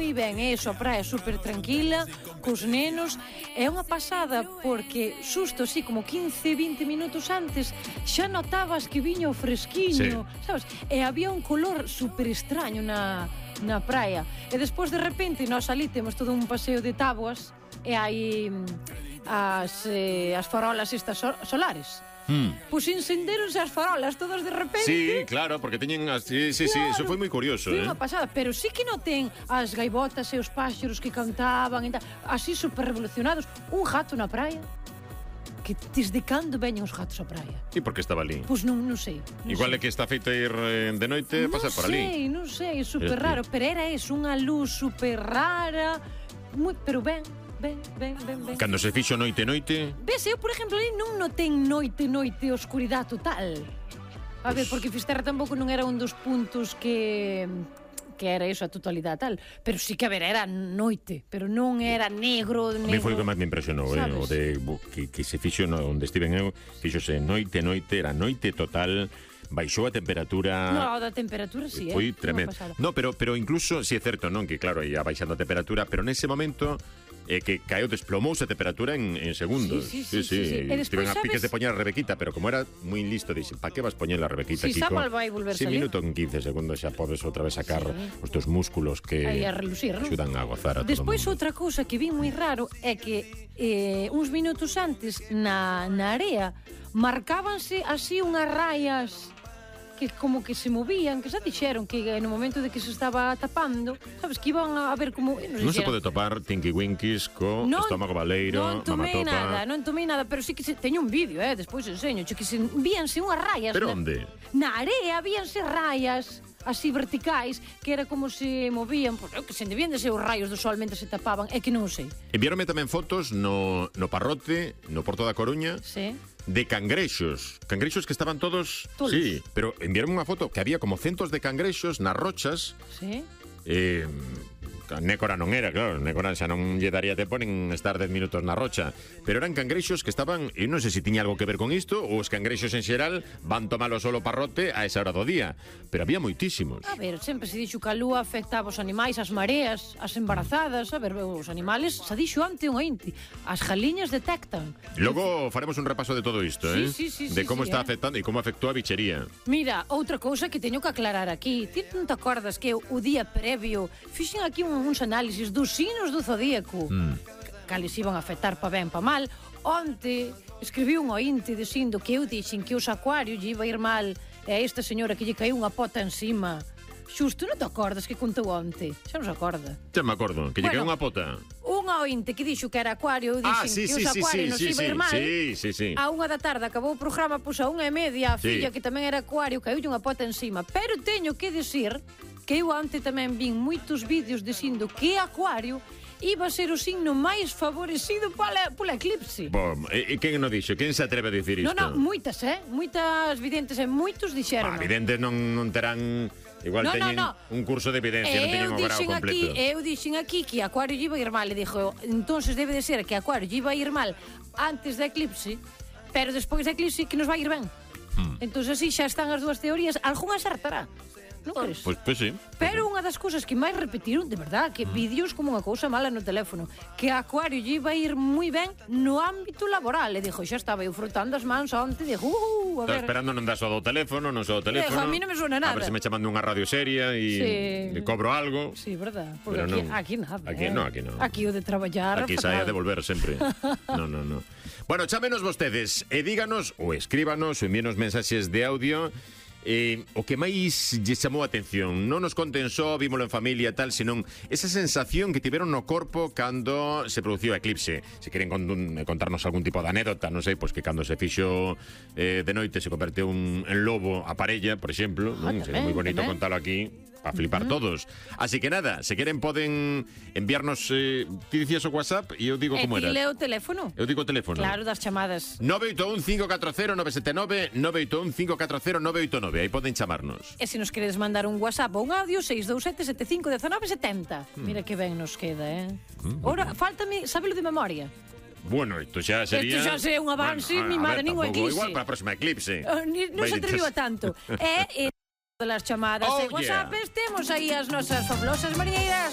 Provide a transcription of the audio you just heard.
moi ben, a praia super tranquila, cos nenos, é unha pasada porque xusto así como 15-20 minutos antes xa notabas que viña o fresquiño, sabes? E había un color super extraño na praia. E despois de repente nós ali temos todo un paseo de táboas e hai as farolas estas solares. Pois encenderonse as farolas todas de repente. Sí, claro, porque teñen sí, claro, eso foi moi curioso, foi unha pasada, pero sí que non ten as gaivotas e os páxaros que cantaban e tal, así super revolucionados, un gato na praia. Que desde cando veñen os gatos á praia? E por que estaba ali? Pois non sei. Igual é que está feito ir de noite pasar por ali. Non sei, super raro, pero era eso, unha luz super rara, pero ben. Cando se fixo noite. Ves, eu, por exemplo, ali non notei noite, oscuridade total. A ver, porque Fisterra tampouco non era un dos puntos que era eso, a totalidade tal. Pero sí que, a ver, era noite, pero non era negro. A mí foi o que máis me impresionou, o de que se fixo onde estiven eu, fixose noite, era noite total. Baixou a temperatura. No, da temperatura sí, foi tremendo. No, pero incluso, si é certo, non, que claro, ia baixando a temperatura, pero nese momento que caeu, desplomouse a temperatura en segundos. Sí. Estiven a piques de poñer a Rebequita, pero como era moi listo, dixen, pa que vas poñer a Rebequita, Kiko? Samuel vai volver salir. Minuto en 15 segundos xa podes outra vez sacar os teus músculos que axudan a gozar a todo. Despois outra cousa que vi moi raro é que uns minutos antes na area marcábanse así unhas raias que como que se movían, que xa dixeron que no momento de que se estaba tapando, sabes, que iban a ver como... Non se pode topar Tinky Winkies co estómago baleiro, mamatopa... Non tomei nada, pero sí que teño un vídeo, despois enseño, que se víanse unhas rayas... Pero onde? Na area víanse rayas así verticais, que era como se movían, que se debían de ser os raios do sol mentre se tapaban, é que non sei. Enviaronme tamén fotos no Parrote, no Porto da Coruña, de cangrexos que estaban todos... Sí, pero enviaron unha foto que había como centos de cangrexos nas rochas. Sí. Nécora non era, claro, Nécora xa non lle daría tempo nin estar 10 minutos na rocha, pero eran cangrexos que estaban, e non sei se tiña algo que ver con isto, ou os cangrexos en xeral van tomalo solo Parrote a esa hora do día, pero había moitísimos. A ver, sempre se dixo que a lúa afectaba os animais, as mareas, as embarazadas, a ver, os animales, se dixo ante un ointe, as jaliñas detectan. Logo faremos un repaso de todo isto, Sí, de como está afectando e como afectou a bichería. Mira, outra cousa que teño que aclarar aquí, ti non te acordas que o día previo fixen aquí uns análisis dos signos do zodíaco, cales iban a afectar pa ben pa mal. Onte escribiu un ointe dicindo que eu dixen que os acuarios lle iba a ir mal e a esta señora que lle caiu unha pota encima. Xusto, non te acordas que contou onte? Xa non se acorda. Xa me acordo, que lle caiu unha pota. Unha ointe que dixo que era acuario, eu dixen que os acuarios nos iba a ir mal. Sí. A 1 da tarde acabou o programa, pois a 1:30 a filla que tamén era acuario caiulle unha pota encima. Pero teño que dicir que eu onte tamén vin moitos vídeos dicindo que Acuario iba a ser o signo máis favorecido pola eclipse. Bom, e quen non dixo? Quen se atreve a dicir isto? Non, moitas, moitas videntes e moitos dixeron. Videntes non terán... Igual teñen un curso de evidencia, non teñen o grau completo. Eu dixen aquí que Acuario lle iba a ir mal, e dixo, entonces debe de ser que Acuario lle iba a ir mal antes da eclipse, pero despois da eclipse que nos vai ir ben. Entón así xa están as dúas teorías, algunha acertará. Non crees? Pois sí. Pero unha das cousas que máis repetiron, de verdad, que vídeos como unha cousa mala no teléfono, que a Acuario lle iba a ir moi ben no ámbito laboral. E dixo, xa estaba eu frotando as mans onte, dixo, a ver... Estaba esperando non das o do teléfono, non só o teléfono. A mí non me suena nada. A ver se me chaman dunha radio seria e cobro algo. Sí, verdad. Porque aquí nada. Aquí non. Aquí o de traballar... Aquí sai a devolver sempre. Non. Bueno, chámenos vostedes e díganos, ou escríbanos, ou envíenos mensaxes de audio... o que máis lle chamou a atención, non nos conten só, vímolo en familia tal, senón esa sensación que tiveron no corpo cando se produciu a eclipse. Se queren contarnos algún tipo de anécdota, non sei, pois que cando se fixo de noite se converteu en lobo a parella, por exemplo, non? Sería moi bonito contalo aquí a flipar todos. Así que nada, se queren poden enviarnos ti dicías o WhatsApp e eu digo como era. E ti leo o teléfono. Eu digo o teléfono. Claro, das chamadas. 981-540-979, 981-540-989. Aí poden chamarnos. E se nos queredes mandar un WhatsApp ou un audio, 627-75-19-70. Mira que ben nos queda, Ora, faltame, sábelo de memoria. Bueno, isto xa sería... Isto xa sería un avance, mi madre, ningún eclipse. Igual para a próxima eclipse. Non se atreviu a tanto. E... de las chamadas e WhatsApp, temos aí as nosas fabulosas mariñeiras